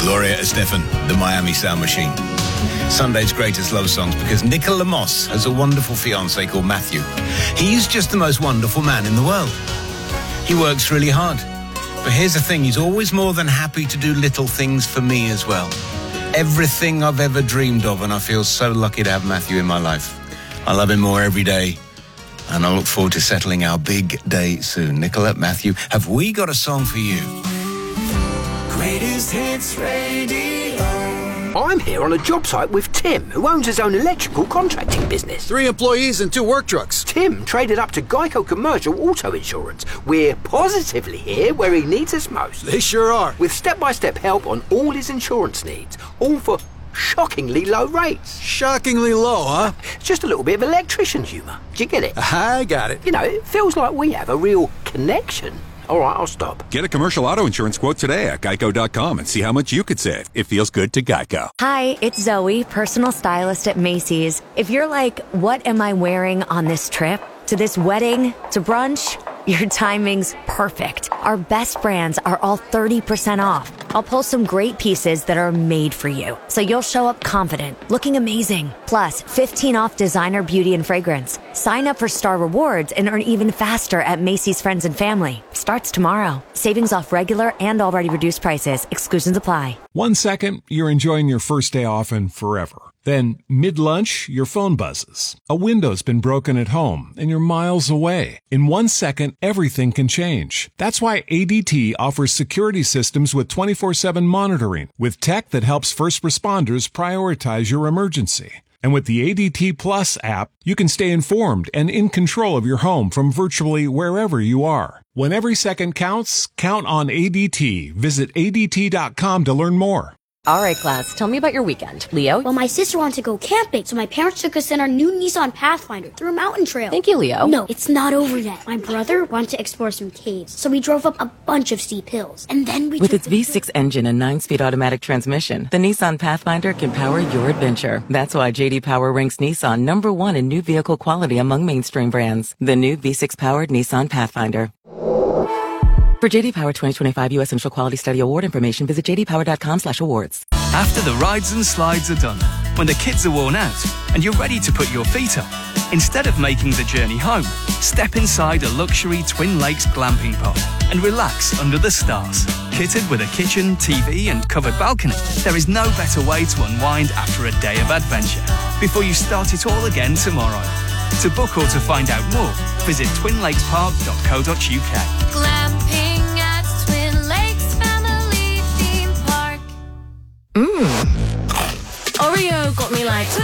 Gloria Estefan, the Miami Sound Machine. Sunday's greatest love songs, because Nicola Moss has a wonderful fiancé called Matthew. He's just the most wonderful man in the world. He works really hard. But here's the thing, he's always more than happy to do little things for me as well. Everything I've ever dreamed of, and I feel so lucky to have Matthew in my life. I love him more every day, and I look forward to settling our big day soon. Nicola, Matthew, have we got a song for you? Greatest Hits Radio. I'm here on a job site with Tim, who owns his own electrical contracting business. 3 employees and 2 work trucks. Tim traded up to Geico Commercial Auto Insurance. We're positively here where he needs us most. They sure are. With step-by-step help on all his insurance needs, all for shockingly low rates. Shockingly low, huh? Just a little bit of electrician humour. Do you get it? I got it. You know, it feels like we have a real connection. All right, I'll stop. Get a commercial auto insurance quote today at geico.com and see how much you could save. It feels good to Geico. Hi, it's Zoe, personal stylist at Macy's. If you're like, what am I wearing on this trip? To this wedding? To brunch? Your timing's perfect. Our best brands are all 30% off. I'll pull some great pieces that are made for you, so you'll show up confident, looking amazing. Plus, 15 off designer beauty and fragrance. Sign up for Star Rewards and earn even faster at Macy's Friends and Family. Starts tomorrow. Savings off regular and already reduced prices. Exclusions apply. 1 second, you're enjoying your first day off and forever. Then, mid-lunch, your phone buzzes. A window's been broken at home, and you're miles away. In 1 second, everything can change. That's why ADT offers security systems with 24/7 monitoring, with tech that helps first responders prioritize your emergency. And with the ADT Plus app, you can stay informed and in control of your home from virtually wherever you are. When every second counts, count on ADT. Visit ADT.com to learn more. All right, class, tell me about your weekend. Leo? Well, my sister wanted to go camping, so my parents took us in our new Nissan Pathfinder through a mountain trail. Thank you, Leo. No, it's not over yet. My brother wanted to explore some caves, so we drove up a bunch of steep hills. And then we With its V6 engine and 9-speed automatic transmission, the Nissan Pathfinder can power your adventure. That's why J.D. Power ranks Nissan #1 in new vehicle quality among mainstream brands. The new V6-powered Nissan Pathfinder. For J.D. Power 2025 U.S. Initial Quality Study Award information, visit jdpower.com/awards. After the rides and slides are done, when the kids are worn out, and you're ready to put your feet up, instead of making the journey home, step inside a luxury Twin Lakes glamping pod and relax under the stars. Kitted with a kitchen, TV and covered balcony, there is no better way to unwind after a day of adventure before you start it all again tomorrow. To book or to find out more, visit twinlakespark.co.uk. Glamping at Twin Lakes Family Theme Park. Oreo got me like